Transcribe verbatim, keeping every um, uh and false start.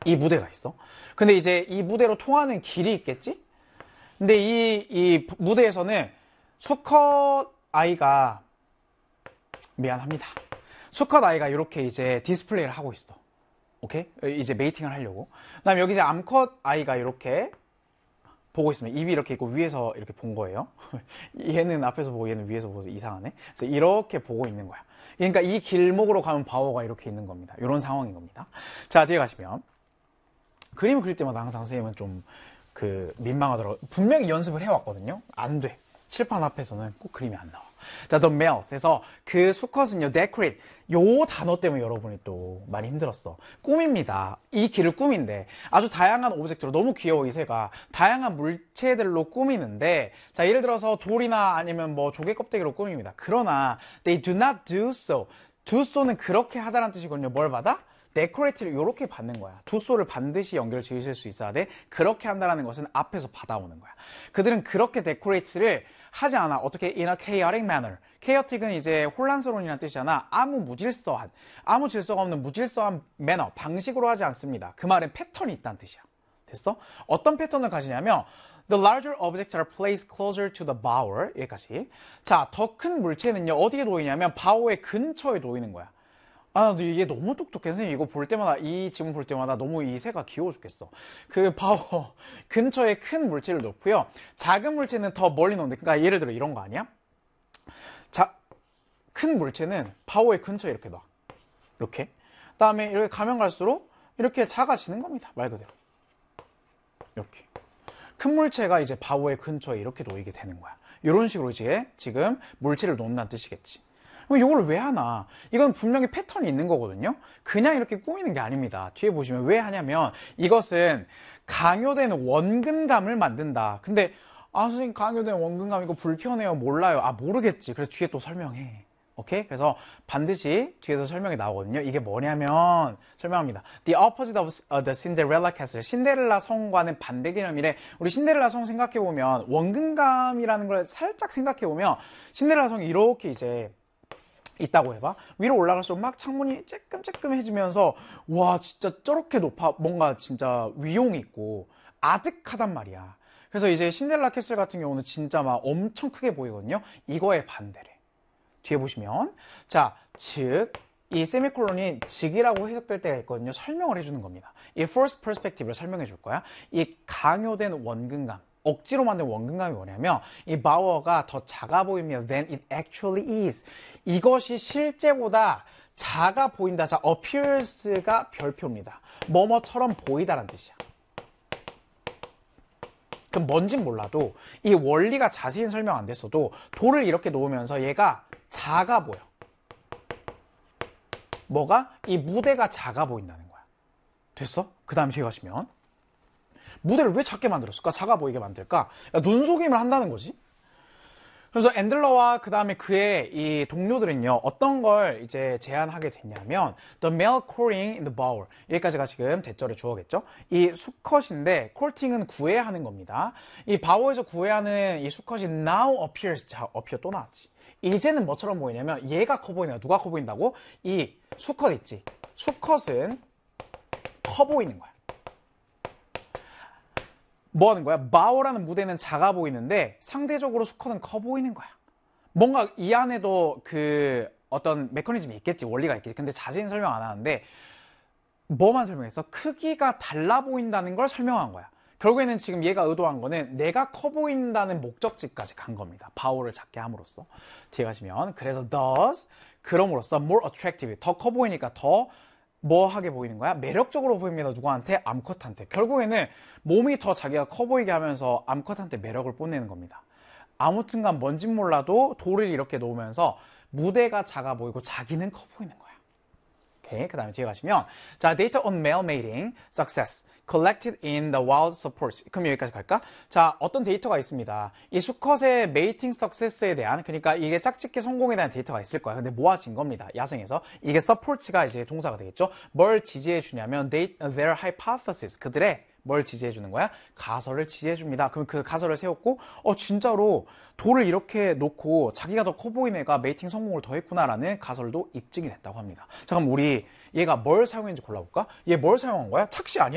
이 무대가 있어. 근데 이제 이 무대로 통하는 길이 있겠지? 근데 이, 이 무대에서는 수컷 아이가, 미안합니다. 수컷 아이가 이렇게 이제 디스플레이를 하고 있어. 오케이? 이제 메이팅을 하려고. 그 다음에 여기 이제 암컷 아이가 이렇게 보고 있으면 입이 이렇게 있고 위에서 이렇게 본 거예요. 얘는 앞에서 보고 얘는 위에서 보고 이상하네. 그래서 이렇게 보고 있는 거야. 그러니까 이 길목으로 가면 바오가 이렇게 있는 겁니다. 이런 상황인 겁니다. 자, 뒤에 가시면 그림을 그릴 때마다 항상 선생님은 좀 그 민망하더라고요. 분명히 연습을 해왔거든요. 안 돼. 칠판 앞에서는 꼭 그림이 안 나와. 자, the males.에서 그 수컷은요, decorate. 요 단어 때문에 여러분이 또 많이 힘들었어. 꿈입니다. 이 길을 꿈인데 아주 다양한 오브젝트로 너무 귀여워, 이 새가. 다양한 물체들로 꾸미는데, 자, 예를 들어서 돌이나 아니면 뭐 조개 껍데기로 꾸밉니다. 그러나 they do not do so. do so는 그렇게 하다라는 뜻이거든요. 뭘 받아? 데코레이트를 이렇게 받는 거야. 두 소를 반드시 연결 지으실 수 있어야 돼. 그렇게 한다는 것은 앞에서 받아오는 거야. 그들은 그렇게 데코레이트를 하지 않아. 어떻게? in a chaotic manner. chaotic은 이제 혼란스러운이라는 뜻이잖아. 아무 무질서한, 아무 질서가 없는 무질서한 매너, 방식으로 하지 않습니다. 그 말은 패턴이 있다는 뜻이야. 됐어? 어떤 패턴을 가지냐면 The larger objects are placed closer to the bower. 여기까지. 자, 더 큰 물체는요, 어디에 놓이냐면 바오의 근처에 놓이는 거야. 아, 너 이게 너무 똑똑해. 선생님, 이거 볼 때마다, 이 지문 볼 때마다 너무 이 새가 귀여워 죽겠어. 그 바오 근처에 큰 물체를 놓고요. 작은 물체는 더 멀리 놓는데, 그러니까 예를 들어 이런 거 아니야? 자, 큰 물체는 바오의 근처에 이렇게 놔. 이렇게. 그 다음에 이렇게 가면 갈수록 이렇게 작아지는 겁니다. 말 그대로. 이렇게. 큰 물체가 이제 바오의 근처에 이렇게 놓이게 되는 거야. 이런 식으로 이제 지금 물체를 놓는다는 뜻이겠지. 그럼 이걸 왜 하나? 이건 분명히 패턴이 있는 거거든요. 그냥 이렇게 꾸미는 게 아닙니다. 뒤에 보시면 왜 하냐면 이것은 강요된 원근감을 만든다. 근데 아, 선생님, 강요된 원근감 이거 불편해요. 몰라요. 아, 모르겠지. 그래서 뒤에 또 설명해. 오케이? 그래서 반드시 뒤에서 설명이 나오거든요. 이게 뭐냐면 설명합니다. The opposite of the Cinderella castle. 신데렐라 성과는 반대 개념이래. 우리 신데렐라 성 생각해보면 원근감이라는 걸 살짝 생각해보면 신데렐라 성이 이렇게 이제 있다고 해봐. 위로 올라갈수록 막 창문이 쬐끔쬐끔해지면서 와, 진짜 저렇게 높아. 뭔가 진짜 위용 있고 아득하단 말이야. 그래서 이제 신데렐라 캐슬 같은 경우는 진짜 막 엄청 크게 보이거든요. 이거의 반대래. 뒤에 보시면 자, 즉 이 세미콜론이 즉이라고 해석될 때가 있거든요. 설명을 해주는 겁니다. 이 first perspective를 설명해 줄 거야. 이 강요된 원근감, 억지로 만든 원근감이 뭐냐면 이 바워가 더 작아 보이면 than it actually is. 이것이 실제보다 작아 보인다. 자, appears가 별표입니다. 뭐뭐처럼 보이다라는 뜻이야. 그럼 뭔진 몰라도 이 원리가 자세히 설명 안 됐어도 돌을 이렇게 놓으면서 얘가 작아 보여. 뭐가? 이 무대가 작아 보인다는 거야. 됐어? 그 다음에 뒤에 가시면 무대를 왜 작게 만들었을까? 작아 보이게 만들까? 야, 눈속임을 한다는 거지. 그래서 앤들러와 그 다음에 그의 이 동료들은요, 어떤 걸 이제 제안하게 됐냐면, the male courting in the bower. 여기까지가 지금 대절의 주어겠죠? 이 수컷인데, courting은 구애하는 겁니다. 이 바워에서 구애하는 이 수컷이 now appears. 자, appear 또 나왔지. 이제는 뭐처럼 보이냐면, 얘가 커 보이네요. 누가 커 보인다고? 이 수컷 있지. 수컷은 커 보이는 거야. 뭐 하는 거야? 바오라는 무대는 작아 보이는데 상대적으로 수컷은 커 보이는 거야. 뭔가 이 안에도 그 어떤 메커니즘이 있겠지, 원리가 있겠지. 근데 자세히 설명 안 하는데 뭐만 설명했어? 크기가 달라 보인다는 걸 설명한 거야. 결국에는 지금 얘가 의도한 거는 내가 커 보인다는 목적지까지 간 겁니다. 바오를 작게 함으로써. 뒤에 가시면 그래서 thus 그럼으로써 more attractive, 더 커 보이니까 더 뭐 하게 보이는 거야? 매력적으로 보입니다. 누구한테? 암컷한테. 결국에는 몸이 더 자기가 커 보이게 하면서 암컷한테 매력을 뽐내는 겁니다. 아무튼간 뭔진 몰라도 돌을 이렇게 놓으면서 무대가 작아 보이고 자기는 커 보이는 거야. 오케이. 그 다음에 뒤에 가시면 자, data on male mating success collected in the wild supports. 그럼 여기까지 갈까? 자, 어떤 데이터가 있습니다. 이 수컷의 메이팅 석세스에 대한, 그러니까 이게 짝짓기 성공에 대한 데이터가 있을 거야. 근데 모아진 겁니다. 야생에서. 이게 supports가 이제 동사가 되겠죠. 뭘 지지해 주냐면 they, their hypothesis. 그들의 뭘 지지해 주는 거야? 가설을 지지해 줍니다. 그럼 그 가설을 세웠고 어 진짜로 돌을 이렇게 놓고 자기가 더 커 보이는 애가 메이팅 성공을 더 했구나라는 가설도 입증이 됐다고 합니다. 자, 그럼 우리 얘가 뭘 사용했는지 골라볼까? 얘 뭘 사용한 거야? 착시 아니야?